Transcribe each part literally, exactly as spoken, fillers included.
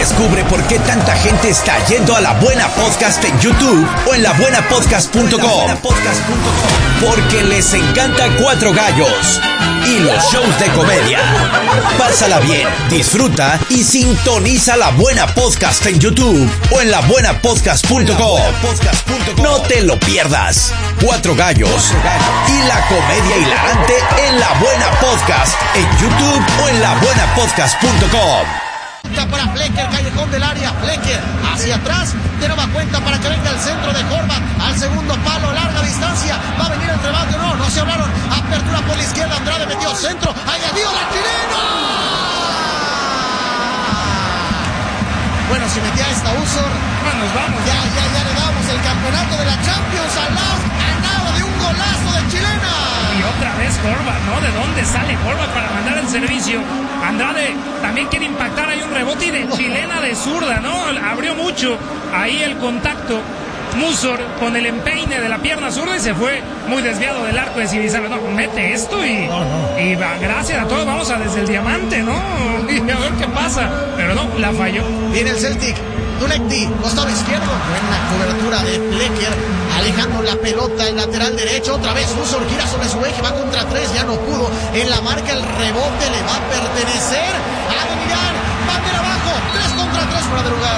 Descubre por qué tanta gente está yendo a La Buena Podcast en YouTube o en la buena podcast punto com. Porque les encanta Cuatro Gallos y los shows de comedia. Pásala bien, disfruta y sintoniza La Buena Podcast en YouTube o en la buena podcast punto com. No te lo pierdas. Cuatro Gallos y la comedia hilarante en La Buena Podcast en YouTube o en la buena podcast punto com. Para Flecker, callejón del área, Flecker hacia atrás, de nueva cuenta para que venga el centro de Horvath, al segundo palo, larga distancia, va a venir el remate, no, no se hablaron, apertura por la izquierda, Andrade metió centro, añadió la chilena. Bueno, si metía esta Usor, bueno, nos vamos. Ya, ya, ya le damos el campeonato de la Champions al lado, ganado de un golazo de chilena. Y otra vez Horvath, ¿no? ¿De dónde sale Horvath para mandar el servicio? Andrade también quiere impactar, hay un rebote y de chilena de zurda, ¿no? Abrió mucho ahí el contacto. Musor con el empeine de la pierna zurda y se fue muy desviado del arco de Civizaga. No, mete esto y, no, no. y va, gracias a todos, vamos a desde el diamante, ¿no? Y a ver qué pasa. Pero no, la falló. Viene el Celtic. Dunekti, costado izquierdo. Buena cobertura de Flecker. Alejando la pelota el lateral derecho. Otra vez Musor gira sobre su eje. Va contra tres. Ya no pudo. En la marca el rebote le va a pertenecer a Ademir. Bandera abajo. Tres contra tres fuera de lugar.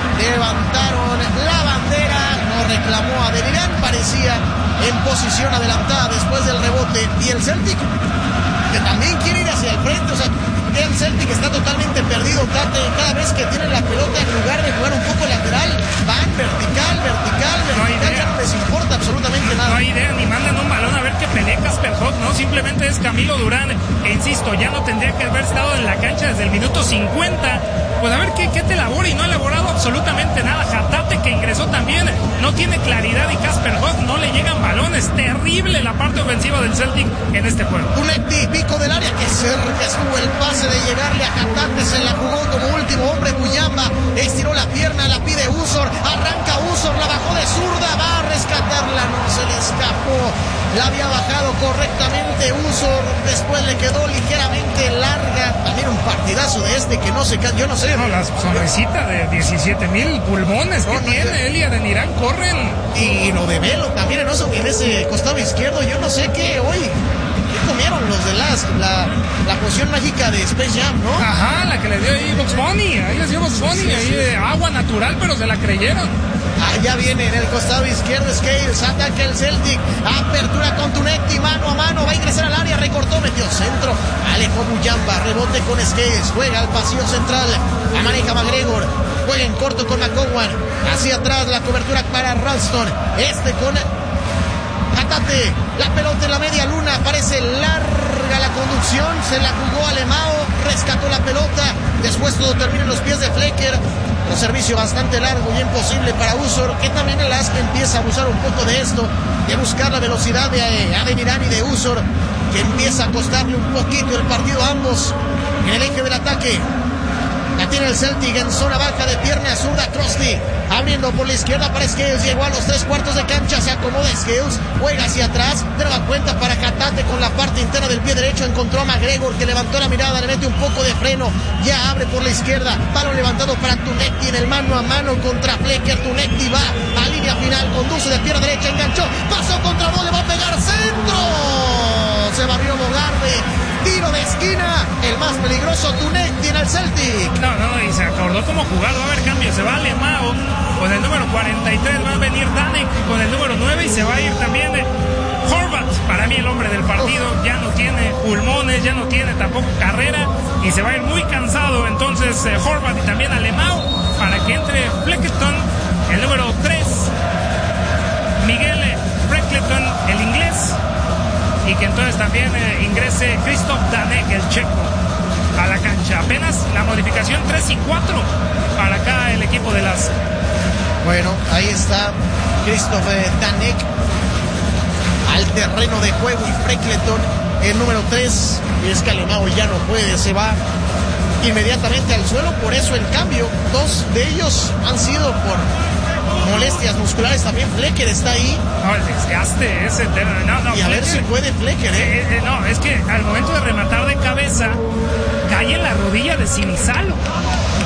Levantaron la bandera. No reclamó a Ademir. Parecía en posición adelantada después del rebote. Y el Celtic, que también quiere ir hacia el frente. O sea, el Celtic está totalmente perdido. Cada vez que tienen la pelota, en lugar de jugar un poco lateral, van vertical, vertical, vertical. No ya no les importa absolutamente nada. No hay idea, ni mandan un balón a ver qué pelea Casper Hock, ¿no? Simplemente es Camilo Durán. E insisto, ya no tendría que haber estado en la cancha desde el minuto cincuenta. Pues a ver qué, qué te elabora, y no ha elaborado absolutamente nada. Jatate, que ingresó también, no tiene claridad, y Casper Hock no le llegan balones. Terrible la parte ofensiva del Celtic en este juego. Dunekti, pico del área, que cerca estuvo el pase de llegarle a Jatate, se la jugó como último hombre Muyamba, estiró la pierna, la pide Usor, arranca Usor, la bajó de zurda, va a rescatarla, no se le escapó, la había bajado correctamente Usor, después le quedó ligeramente larga. También un partidazo de este que no se cae, yo no sé. No, la sonrisita de diecisiete mil pulmones que no, no, tiene no, él y Ademir corren. Y, y lo de Velo también en, eso, en ese costado izquierdo, yo no sé qué hoy. ¿Qué comieron los de las, la, la poción mágica de Space Jam, no? Ajá, la que le dio ahí Bugs Bunny, ahí les dio Bugs Bunny, sí, sí, ahí sí. De agua natural, pero se la creyeron. Allá viene en el costado izquierdo Scales, ataca el Celtic, apertura con Dunekti, mano a mano, va a ingresar al área, recortó, metió centro, alejó Muyamba, rebote con Scales, juega al pasillo central, la maneja McGregor, juega en corto con McCowan, hacia atrás la cobertura para Ralston, este con Jatate, la pelota en la media luna, parece larga la conducción, se la jugó Alemão, rescató la pelota, después todo termina en los pies de Flecker. Un servicio bastante largo y imposible para Usor, que también el Aspe empieza a abusar un poco de esto, de buscar la velocidad de Ademir y de Usor, que empieza a costarle un poquito el partido a ambos en el eje del ataque. La tiene el Celtic en zona baja de pierna zurda, Crosby abriendo por la izquierda para Scales, llegó a los tres cuartos de cancha, se acomoda Scales, juega hacia atrás, de nueva cuenta para Jatate con la parte interna del pie derecho, encontró a McGregor que levantó la mirada, le mete un poco de freno, ya abre por la izquierda, palo levantado para Dunekti en el mano a mano contra Flecker, Dunekti va a línea final, conduce de pierna derecha, enganchó, pasó contra dos, le va a pegar centro, se barrió Bogarde. Tiro de esquina, el más peligroso Dunekti en el Celtic. No, no, y se acordó cómo jugar, va a haber cambio, se va Alemão con el número cuarenta y tres, va a venir Danek con el número nueve y se va a ir también de Horvath, para mí el hombre del partido, ya no tiene pulmones, ya no tiene tampoco carrera y se va a ir muy cansado, entonces eh, Horvath y también Alemão para que entre Fleckleton, el número tres, Miguel Fleckleton, el inglés, y que entonces también eh, ingrese Christoph Danek, el checo, a la cancha. Apenas la modificación tres y cuatro para acá el equipo de las... Bueno, ahí está Christoph Danek al terreno de juego y Fleckleton, el número tres, y es que Alemão ya no puede, se va inmediatamente al suelo, por eso el cambio, dos de ellos han sido por molestias musculares, también Flecker está ahí. No, el desgaste ese no, no, y a Flecker, ver si puede Flecker, ¿eh? Eh, eh, no, es que al momento de rematar de cabeza cae en la rodilla de Sinisalo.